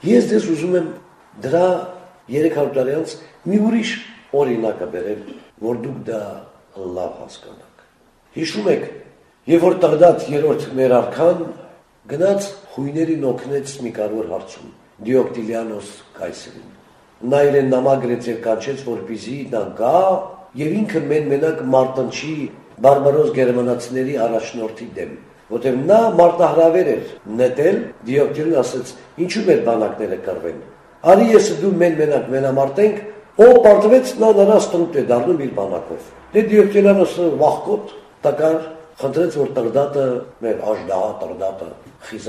Ես դες ուզում եմ դրա 300 տարի անց մի ուրիշ օրինակը բերել, որ դուք դա լավ հասկանաք։ Հիշում եք, երբ որ Տղդատ 3-րդ մեր արքան գնաց խույներին օգնեց մի կարևոր հարցում, Դիոկտիլիանոս կայսրին։ Նա իրեն նամագրեց եւ կանչեց, որպեսզի նա գա եւ ինքը մենակ մարտնչի բարբարոս գերմանացիների առաջնորդի դեմ, որտեղ նա մարտահրավեր էր նետել, Դիոկտիլիան ասաց. «Ինչու մեր բանակները կռվեն։ Արի ես դու մենակ մենամարտենք», ով պարտվեց նա նրա ստրուտ է դառնում իր բանակով։ Դե Դիոկտիլիանոսը վախկոտ տկար խնդրեց, որ Տղդատը մեր աժդահա Տղդատը